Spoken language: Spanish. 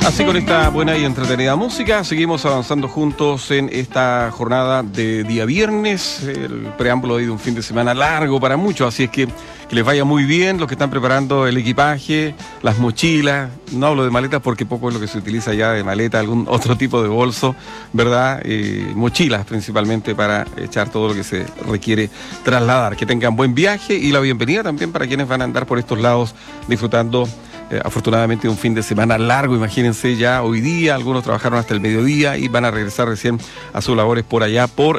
Así con esta buena y entretenida música, seguimos avanzando juntos en esta jornada de día viernes, el preámbulo de un fin de semana largo para muchos, así es que les vaya muy bien los que están preparando el equipaje, las mochilas. No hablo de maletas porque poco es lo que se utiliza ya de maleta, algún otro tipo de bolso, ¿verdad? Mochilas principalmente para echar todo lo que se requiere trasladar. Que tengan buen viaje y la bienvenida también para quienes van a andar por estos lados disfrutando afortunadamente un fin de semana largo. Imagínense, ya hoy día algunos trabajaron hasta el mediodía y van a regresar recién a sus labores por allá por